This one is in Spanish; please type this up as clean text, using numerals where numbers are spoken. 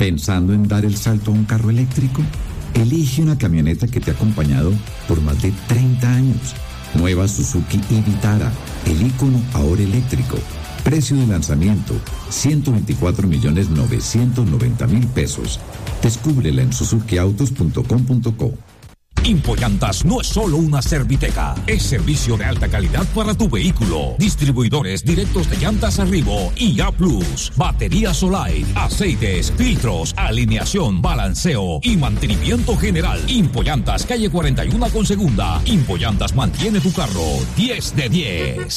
¿Pensando en dar el salto a un carro eléctrico? Elige una camioneta que te ha acompañado por más de 30 años. Nueva Suzuki Vitara, el ícono ahora eléctrico. Precio de lanzamiento, 124.990.000 pesos. Descúbrela en suzukiautos.com.co. Impollantas no es solo una serviteca, es servicio de alta calidad para tu vehículo. Distribuidores directos de llantas Arrivo y A+, baterías Solite, aceites, filtros, alineación, balanceo y mantenimiento general. Impollantas, calle 41 con segunda. Impollantas mantiene tu carro 10 de 10.